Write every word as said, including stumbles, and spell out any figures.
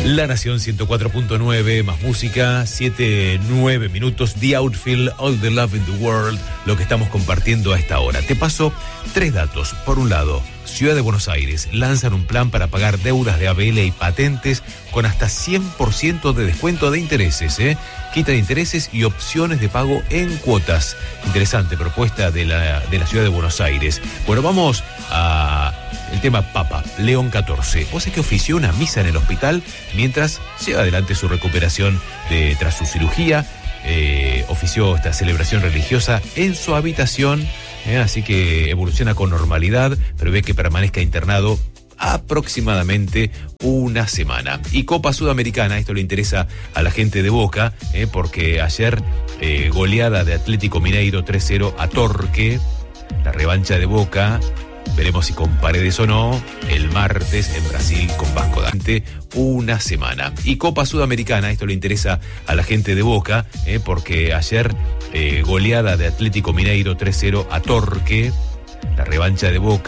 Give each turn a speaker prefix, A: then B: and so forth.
A: La Nación ciento cuatro punto nueve, más música, siete, nueve minutos, The Outfield, All the Love in the World, lo que estamos compartiendo a esta hora. Te paso tres datos. Por un lado, Ciudad de Buenos Aires lanzan un plan para pagar deudas de A B L y patentes con hasta cien por ciento de descuento de intereses, ¿eh? Quita de intereses y opciones de pago en cuotas. Interesante propuesta de la, de la Ciudad de Buenos Aires. Bueno, vamos a el tema Papa León catorce. Vos sabés que ofició una misa en el hospital mientras lleva adelante su recuperación de, tras su cirugía. Eh, ofició esta celebración religiosa en su habitación, eh, así que evoluciona con normalidad, pero ve que permanezca internado aproximadamente una semana. Y Copa Sudamericana, esto le interesa a la gente de Boca, eh, porque ayer eh, goleada de Atlético Mineiro tres cero a Torque, la revancha de Boca. Veremos si con Paredes o no, el martes en Brasil con Vasco da Gama, una semana. Y Copa Sudamericana, esto le interesa a la gente de Boca, eh, porque ayer eh, goleada de Atlético Mineiro tres cero a Torque, la revancha de Boca.